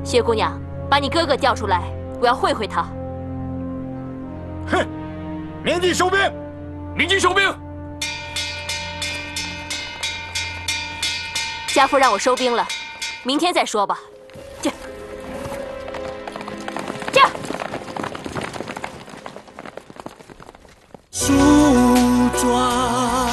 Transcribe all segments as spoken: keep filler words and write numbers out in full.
薛姑娘，把你哥哥叫出来，我要会会他。 哼！鸣金收兵！ 鸣金收兵！ 家父让我收兵了，明天再说吧。这，这。 梳妆。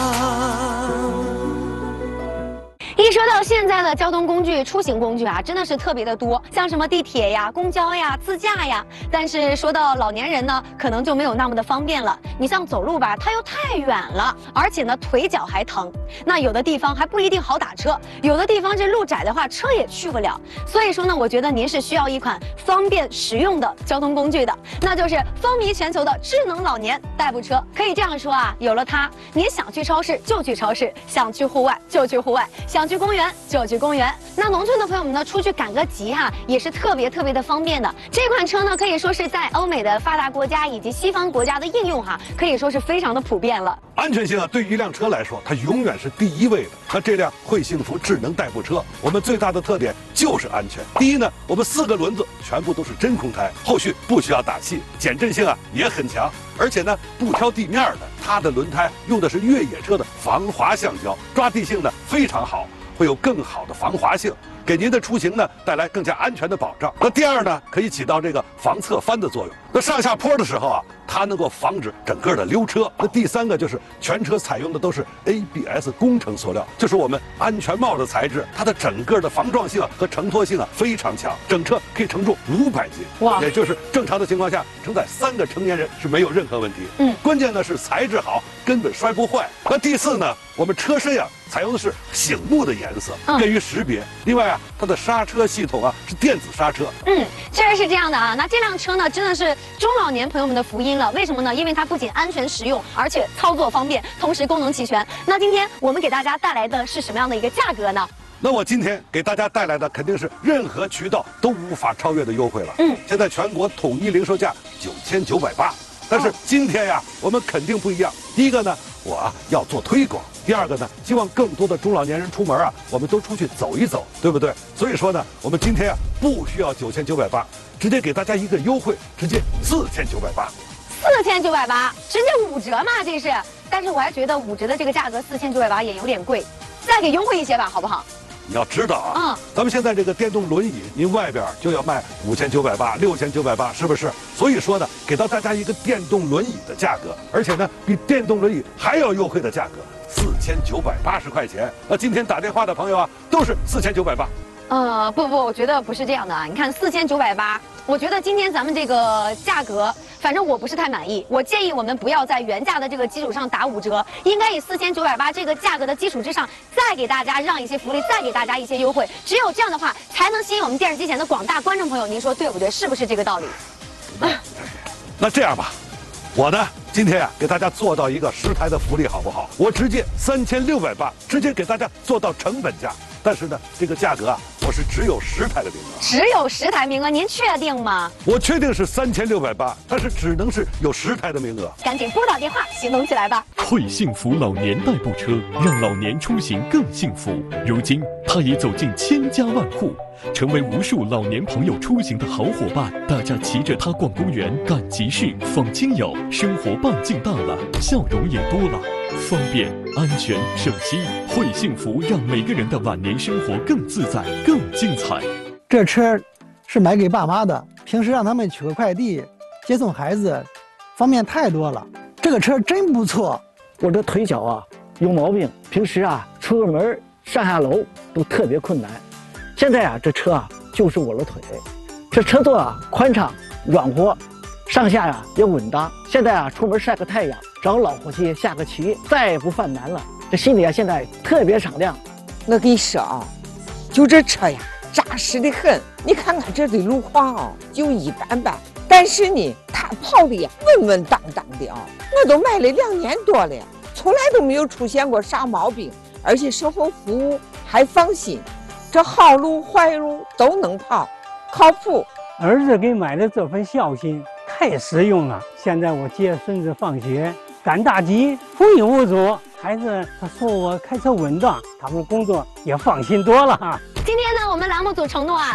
一说到现在的交通工具、出行工具啊，真的是特别的多，像什么地铁呀、公交呀、自驾呀。但是说到老年人呢，可能就没有那么的方便了。你像走路吧，它又太远了，而且呢腿脚还疼。那有的地方还不一定好打车，有的地方这路窄的话，车也去不了。所以说呢，我觉得您是需要一款方便实用的交通工具的，那就是风靡全球的智能老年代步车。可以这样说啊，有了它，您想去超市就去超市，想去户外就去户外，想去公园就去公园。那农村的朋友们呢，出去赶个集哈、啊，也是特别特别的方便的。这款车呢，可以说是在欧美的发达国家以及西方国家的应用哈、啊，可以说是非常的普遍了。 安全性啊，对于一辆车来说，它永远是第一位的。那这辆会幸福智能代步车，我们最大的特点就是安全。第一呢，我们四个轮子全部都是真空胎，后续不需要打气，减震性啊也很强。而且呢，不挑地面的，它的轮胎用的是越野车的防滑橡胶，抓地性呢非常好，会有更好的防滑性，给您的出行呢带来更加安全的保障。那第二呢，可以起到这个防侧翻的作用。那上下坡的时候啊，它能够防止整个的溜车。那第三个就是全车采用的都是 A B S 工程塑料，就是我们安全帽的材质，它的整个的防撞性啊和承托性啊非常强，整车可以承重五百斤，哇，也就是正常的情况下承载三个成年人是没有任何问题。嗯，关键呢是材质好，根本摔不坏。那第四呢，我们车身啊采用的是醒目的颜色，便于识别。另外啊，它的刹车系统啊是电子刹车。 嗯，确实是这样的啊。那这辆车呢，真的是中老年朋友们的福音了。为什么呢？因为它不仅安全实用，而且操作方便，同时功能齐全。那今天我们给大家带来的是什么样的一个价格呢？ 那我今天给大家带来的肯定是任何渠道都无法超越的优惠了。嗯，现在全国统一零售价九千九百八，但是今天呀，我们肯定不一样。第一个呢，我啊要做推广。第二个呢，希望更多的中老年人出门啊，我们都出去走一走，对不对？所以说呢，我们今天啊不需要九千九百八，直接给大家一个优惠，直接四千九百八。 四千九百八，直接五折嘛，这是。但是我还觉得五折的这个价格四千九百八也有点贵，再给优惠一些吧，好不好？ 你要知道啊， 嗯， 咱们现在这个电动轮椅，您外边就要卖五千九百八、六千九百八，是不是？所以说呢，给到大家一个电动轮椅的价格，而且呢，比电动轮椅还要优惠的价格，四千九百八十块钱。那今天打电话的朋友啊，都是四千九百八。 呃，不不，我觉得不是这样的啊。你看四千九百八，我觉得今天咱们这个价格，反正我不是太满意。我建议我们不要在原价的这个基础上打五折，应该以四千九百八这个价格的基础之上，再给大家让一些福利，再给大家一些优惠。只有这样的话，才能吸引我们电视机前的广大观众朋友。您说对不对？是不是这个道理？ 啊、那这样吧，我呢今天啊给大家做到一个十台的福利，好不好？我直接三千六百八，直接给大家做到成本价。但是呢，这个价格啊，我是只有十台的名额， 只有十台名额，您确定吗？ 我确定是三千六百八，但是只能是有十台的名额。 赶紧拨打电话，行动起来吧！ 会幸福老年代步车，让老年出行更幸福。如今，它已走进千家万户，成为无数老年朋友出行的好伙伴。大家骑着它逛公园、赶集市、访亲友，生活半径大了，笑容也多了。方便、安全、省心，会幸福让每个人的晚年生活更自在、更精彩。 这车是买给爸妈的，平时让他们取个快递、接送孩子，方便太多了。这个车真不错。 我这腿脚啊有毛病，平时啊出个门、上下楼都特别困难。现在啊这车啊就是我的腿，这车座啊宽敞、软和，上下呀、啊、也稳当。现在啊出门晒个太阳，找老伙计下个棋，再也不犯难了。这心里啊现在特别敞亮。 我跟你说啊，就这车呀扎实的很。你看看这的路况啊就一般般，但是呢它跑的呀稳稳当当的啊。我都买了两年多了，从来都没有出现过啥毛病，而且售后服务还放心，这好路坏路都能跑，靠谱。 儿子给买的这份孝心太实用了。现在我接孙子放学赶大集，无影无阻。孩子他说我开车稳当，他们工作也放心多了。 今天呢，我们栏目组承诺啊。